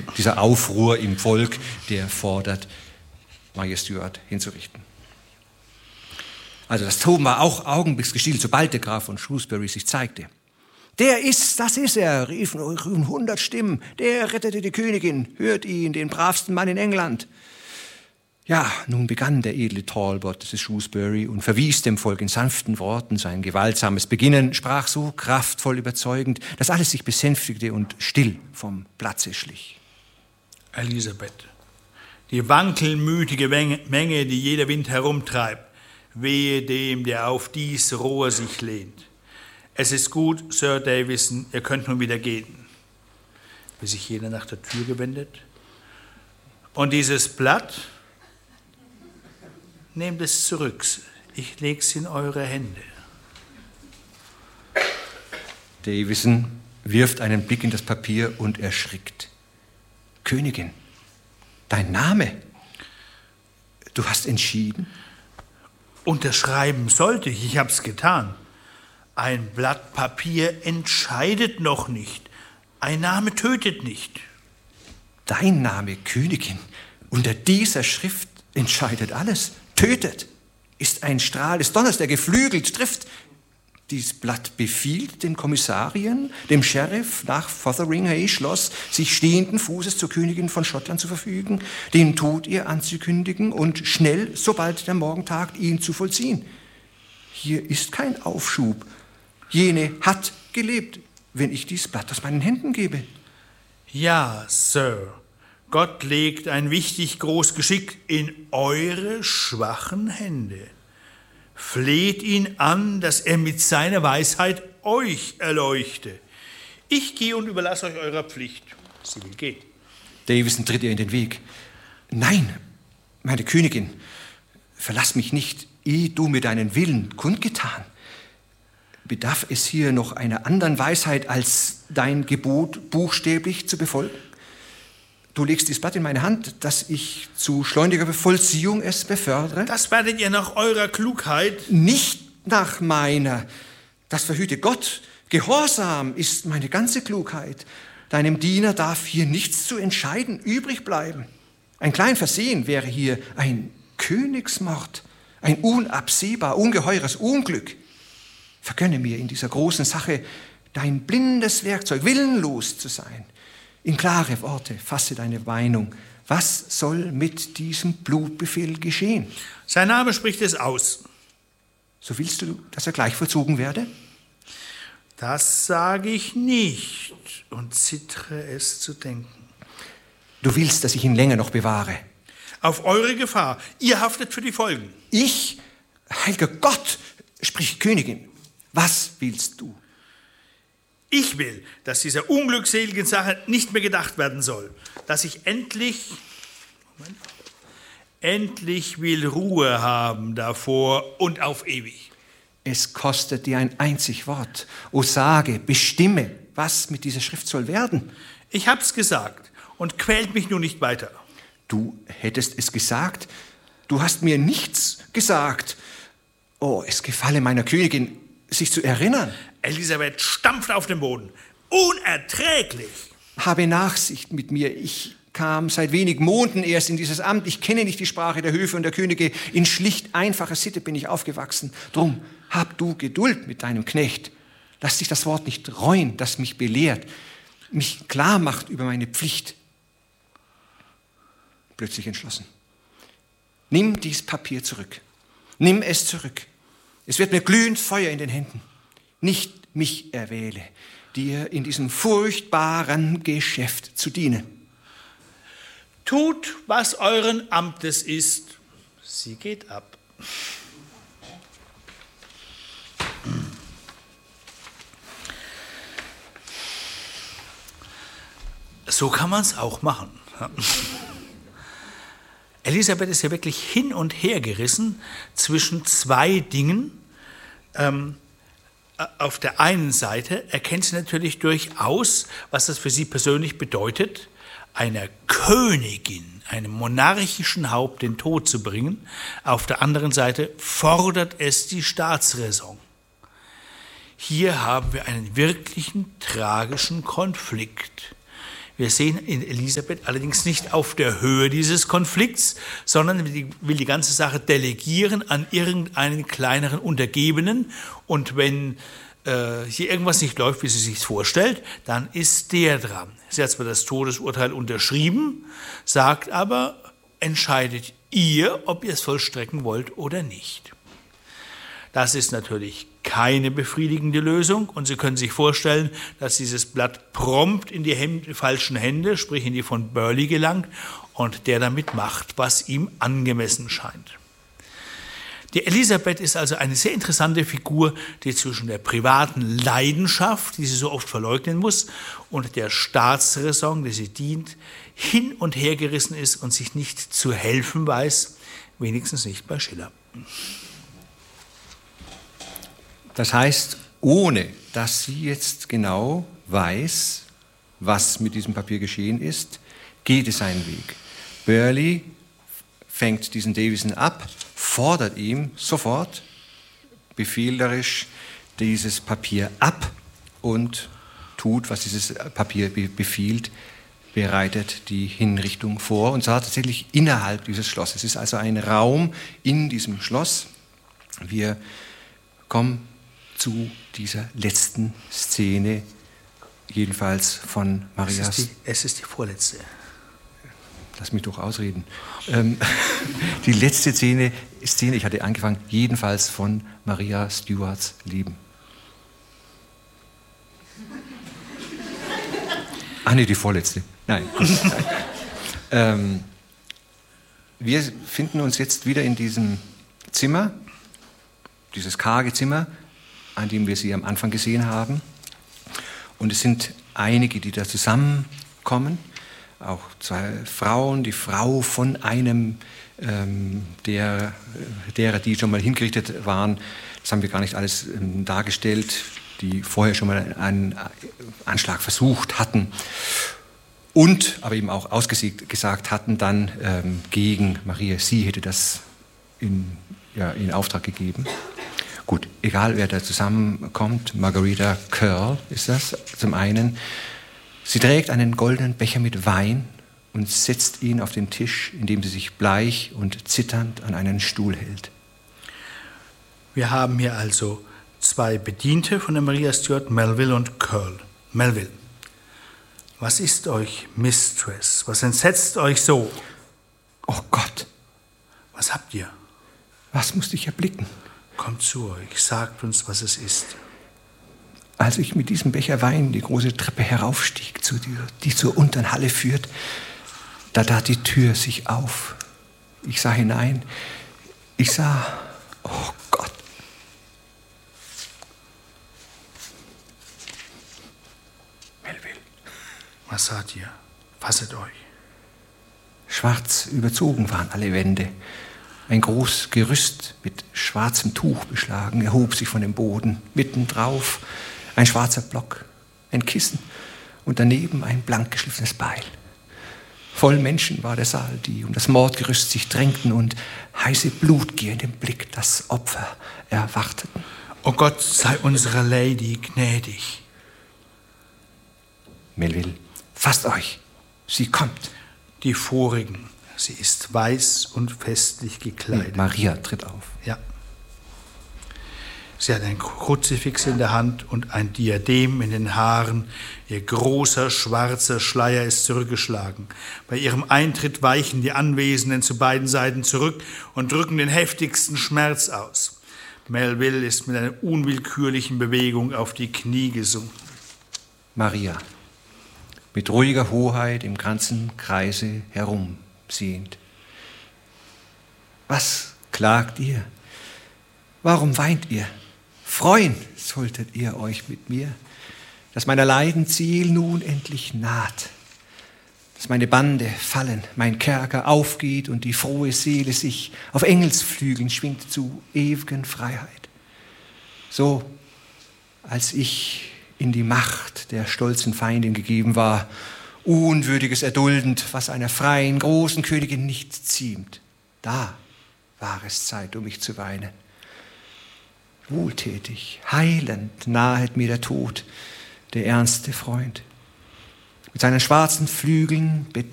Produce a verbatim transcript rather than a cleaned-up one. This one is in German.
Dieser Aufruhr im Volk, der fordert, Maria Stuart hinzurichten. Also das Toben war auch augenblicksgestillt, sobald der Graf von Shrewsbury sich zeigte. Der ist, das ist er, riefen hundert Stimmen. Der rettete die Königin, hört ihn, den bravsten Mann in England. Ja, nun begann der edle Talbot des Shrewsbury und verwies dem Volk in sanften Worten sein gewaltsames Beginnen, sprach so kraftvoll überzeugend, dass alles sich besänftigte und still vom Platze schlich. Elisabeth, die wankelmütige Menge, die jeder Wind herumtreibt, wehe dem, der auf dies Rohr sich lehnt. Es ist gut, Sir Davison, ihr könnt nun wieder gehen. Wie sich jeder nach der Tür gewendet. Und dieses Blatt, nehmt es zurück, ich leg's in eure Hände. Davison wirft einen Blick in das Papier und erschrickt. Königin, dein Name? Du hast entschieden? Unterschreiben sollte ich, ich hab's getan. Ein Blatt Papier entscheidet noch nicht. Ein Name tötet nicht. Dein Name, Königin, unter dieser Schrift entscheidet alles. Tötet, ist ein Strahl des Donners, der geflügelt trifft. Dies Blatt befiehlt den Kommissarien, dem Sheriff nach Fotheringhay Schloss, sich stehenden Fußes zur Königin von Schottland zu verfügen, den Tod ihr anzukündigen und schnell, sobald der Morgen tagt, ihn zu vollziehen. Hier ist kein Aufschub. Jene hat gelebt, wenn ich dies Blatt aus meinen Händen gebe. Ja, Sir, Gott legt ein wichtig groß Geschick in eure schwachen Hände. Fleht ihn an, dass er mit seiner Weisheit euch erleuchte. Ich gehe und überlasse euch eurer Pflicht. Sie will gehen. Davison tritt ihr in den Weg. Nein, meine Königin, verlass mich nicht, ehe du mir deinen Willen kundgetan. Bedarf es hier noch einer anderen Weisheit, als dein Gebot buchstäblich zu befolgen? Du legst dieses Blatt in meine Hand, dass ich zu schleuniger Vollziehung es befördere? Das werdet ihr nach eurer Klugheit... Nicht nach meiner. Das verhüte Gott. Gehorsam ist meine ganze Klugheit. Deinem Diener darf hier nichts zu entscheiden übrig bleiben. Ein klein Versehen wäre hier ein Königsmord, ein unabsehbar ungeheures Unglück. Vergönne mir in dieser großen Sache dein blindes Werkzeug, willenlos zu sein. In klare Worte fasse deine Meinung. Was soll mit diesem Blutbefehl geschehen? Sein Name spricht es aus. So willst du, dass er gleich vollzogen werde? Das sage ich nicht und zittere es zu denken. Du willst, dass ich ihn länger noch bewahre? Auf eure Gefahr. Ihr haftet für die Folgen. Ich? Heiliger Gott, spricht Königin. Was willst du? Ich will, dass dieser unglückseligen Sache nicht mehr gedacht werden soll. Dass ich endlich, Moment, endlich will Ruhe haben davor und auf ewig. Es kostet dir ein einzig Wort. O sage, bestimme, was mit dieser Schrift soll werden. Ich hab's gesagt und quält mich nun nicht weiter. Du hättest es gesagt? Du hast mir nichts gesagt. Oh, es gefalle meiner Königin, sich zu erinnern. Elisabeth stampft auf den Boden. Unerträglich! Habe Nachsicht mit mir. Ich kam seit wenigen Monaten erst in dieses Amt. Ich kenne nicht die Sprache der Höfe und der Könige. In schlicht einfacher Sitte bin ich aufgewachsen. Drum hab du Geduld mit deinem Knecht. Lass dich das Wort nicht reuen, das mich belehrt, mich klar macht über meine Pflicht. Plötzlich entschlossen. Nimm dies Papier zurück. Nimm es zurück. Es wird mir glühend Feuer in den Händen. Nicht mich erwähle, dir in diesem furchtbaren Geschäft zu dienen. Tut, was euren Amtes ist. Sie geht ab. So kann man es auch machen. Elisabeth ist ja wirklich hin und her gerissen zwischen zwei Dingen. Ähm, auf der einen Seite erkennt sie natürlich durchaus, was das für sie persönlich bedeutet, einer Königin, einem monarchischen Haupt den Tod zu bringen. Auf der anderen Seite fordert es die Staatsräson. Hier haben wir einen wirklichen tragischen Konflikt. Wir sehen in Elisabeth allerdings nicht auf der Höhe dieses Konflikts, sondern will die ganze Sache delegieren an irgendeinen kleineren Untergebenen. Und wenn äh, hier irgendwas nicht läuft, wie sie sich vorstellt, dann ist der dran. Sie hat zwar das Todesurteil unterschrieben, sagt aber, entscheidet ihr, ob ihr es vollstrecken wollt oder nicht. Das ist natürlich keine befriedigende Lösung und Sie können sich vorstellen, dass dieses Blatt prompt in die Hände, falschen Hände, sprich in die von Burghley gelangt und der damit macht, was ihm angemessen scheint. Die Elisabeth ist also eine sehr interessante Figur, die zwischen der privaten Leidenschaft, die sie so oft verleugnen muss, und der Staatsräson, die sie dient, hin und her gerissen ist und sich nicht zu helfen weiß, wenigstens nicht bei Schiller. Das heißt, ohne dass sie jetzt genau weiß, was mit diesem Papier geschehen ist, geht es seinen Weg. Burghley fängt diesen Davison ab, fordert ihm sofort befehlerisch dieses Papier ab und tut, was dieses Papier befiehlt, bereitet die Hinrichtung vor, und zwar tatsächlich innerhalb dieses Schlosses. Es ist also ein Raum in diesem Schloss. Wir kommen zu dieser letzten Szene, jedenfalls von Marias. Es ist die, es ist die vorletzte. Lass mich doch ausreden. Ähm, die letzte Szene, Szene, ich hatte angefangen, jedenfalls von Maria Stuarts Leben. Ach nee, die vorletzte. Nein. ähm, wir finden uns jetzt wieder in diesem Zimmer, dieses karge Zimmer, an dem wir sie am Anfang gesehen haben. Und es sind einige, die da zusammenkommen, auch zwei Frauen, die Frau von einem ähm, der, derer, die schon mal hingerichtet waren. Das haben wir gar nicht alles ähm, dargestellt, die vorher schon mal einen Anschlag versucht hatten und aber eben auch ausgesagt hatten dann ähm, gegen Maria. Sie hätte das in, ja, in Auftrag gegeben. Gut, egal wer da zusammenkommt, Margarita Curl ist das zum einen. Sie trägt einen goldenen Becher mit Wein und setzt ihn auf den Tisch, indem sie sich bleich und zitternd an einen Stuhl hält. Wir haben hier also zwei Bediente von der Maria Stuart, Melville und Curl. Melville, was ist euch, Mistress? Was entsetzt euch so? Oh Gott! Was habt ihr? Was musste ich erblicken? Kommt zu euch, sagt uns, was es ist. Als ich mit diesem Becher Wein die große Treppe heraufstieg, zu die, die zur unteren Halle führt, da tat die Tür sich auf. Ich sah hinein. Ich sah, oh Gott. Melville. Was saht ihr? Fasset euch. Schwarz überzogen waren alle Wände. Ein großes Gerüst mit schwarzem Tuch beschlagen erhob sich von dem Boden. Mitten drauf ein schwarzer Block, ein Kissen und daneben ein blank geschliffenes Beil. Voll Menschen war der Saal, die um das Mordgerüst sich drängten und heiße Blutgier in dem Blick das Opfer erwarteten. O Gott, sei unserer Lady gnädig. Melville, fasst euch, sie kommt. Die vorigen. Sie ist weiß und festlich gekleidet. Maria tritt auf. Ja. Sie hat ein Kruzifix in der Hand und ein Diadem in den Haaren. Ihr großer schwarzer Schleier ist zurückgeschlagen. Bei ihrem Eintritt weichen die Anwesenden zu beiden Seiten zurück und drücken den heftigsten Schmerz aus. Melville ist mit einer unwillkürlichen Bewegung auf die Knie gesunken. Maria, mit ruhiger Hoheit im ganzen Kreise herum. Sehend. Was klagt ihr? Warum weint ihr? Freuen solltet ihr euch mit mir, dass meiner Leiden Ziel nun endlich naht, dass meine Bande fallen, mein Kerker aufgeht und die frohe Seele sich auf Engelsflügeln schwingt zu ewigen Freiheit. So, als ich in die Macht der stolzen Feindin gegeben war, Unwürdiges erduldend, was einer freien, großen Königin nicht ziemt. Da war es Zeit, um mich zu weinen. Wohltätig, heilend nahet mir der Tod, der ernste Freund. Mit seinen schwarzen Flügeln